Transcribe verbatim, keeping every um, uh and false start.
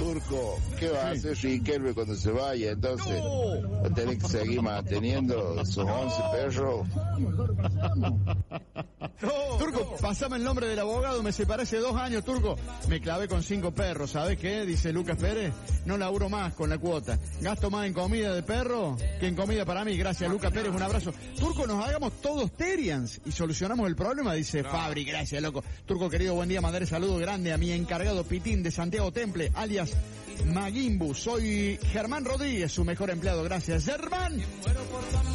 Turco, ¿qué va a hacer Riquelme cuando se vaya? Entonces, No. va a tener que seguir manteniendo sus once perros. No, Turco, no. Pasame el nombre del abogado, me separé hace dos años, Turco. Me clavé con cinco perros, ¿sabes qué? Dice Lucas Pérez, no laburo más con la cuota. Gasto más en comida de perro que en comida para mí. Gracias, Lucas Pérez, un abrazo. Turco, nos hagamos todos Terians y solucionamos el problema, dice no. Fabri, gracias, loco. Turco, querido, buen día, mandaré saludo grande a mi encargado Pitín de Santiago Temple, alias Magimbu. Soy Germán Rodríguez, su mejor empleado. Gracias, Germán.